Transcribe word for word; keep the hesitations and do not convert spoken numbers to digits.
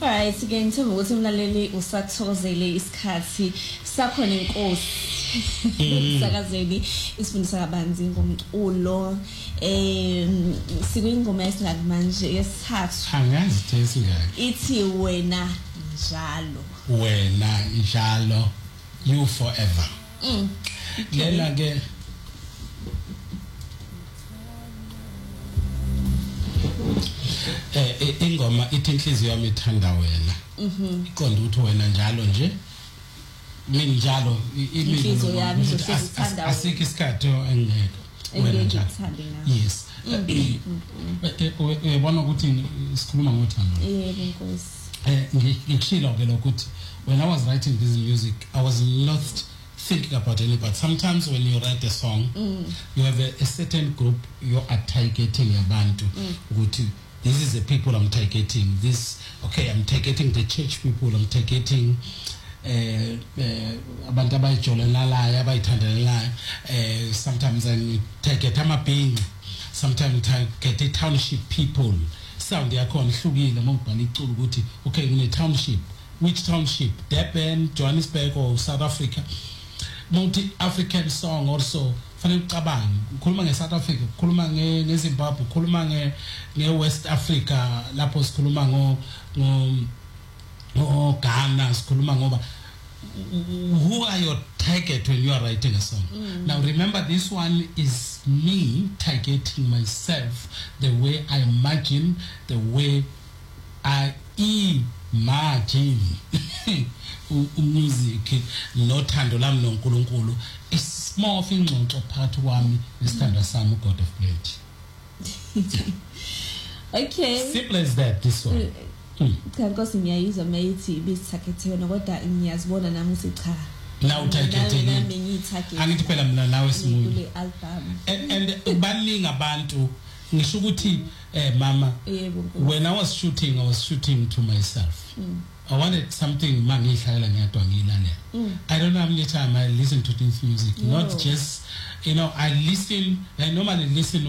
Alright, again ngithemba ukuthi umlaleli usathokozele isikhathi sakho nenkosi sakazeni isifundisa kabanzi ngomculo eh sikuyingoma esingakumanje yesithathu angazi thesi ngaki ithi wena njalo wena njalo you forever mm lela ke eh ingoma ithi inhliziyo yami ithanda wena mhm iqonda ukuthi wena njalo nje mina njalo inhliziyo yami izothanda wena asike isikhathi engekho wena njalo yes uyabona ukuthi sikhuluma ngothando yebo inkosi eh ngikushilo ke lokuthi when I was writing this music I was not thinking about any, but sometimes when you write a song mm. you have a, a certain group you are targeting abantu ukuthi mm. this is the people I'm targeting this okay I'm targeting the church people I'm targeting eh abantu abayijolelalayo abayithandelelayo eh sometimes I target amabhinqa sometimes I target the township people sound yakhona ihlukile mawubhala iculo ukuthi okay kune township which township Durban Johannesburg or South Africa multi African song also fanele ucabange ukhuluma ngeSouth Africa ukhuluma ngeZimbabwe ukhuluma nge ngeWest Africa lapho sikhuluma ngo ngo Ghana sikhuluma ngoba who are your target when you are writing a song mm. now remember this one is me targeting myself the way I imagine the way I imagine music nothando lami noNkulunkulu is more of ingxoxo phakathi kwami nesithando sami God of plenty. Okay, simple as that this one because ngiyayizwa mayithi bisithakethena kodwa ngiyazibona nami ukuthi cha now targeting angithi phela mina nawe simuntu le album and and baningi abantu ngisho ukuthi eh mama when I was shooting I was shooting to myself mm. I wanted something mangihlayela ngiyadwa ngilalela mm. I don't know how many times I listen to this music no. Not just you know I listen I normally listen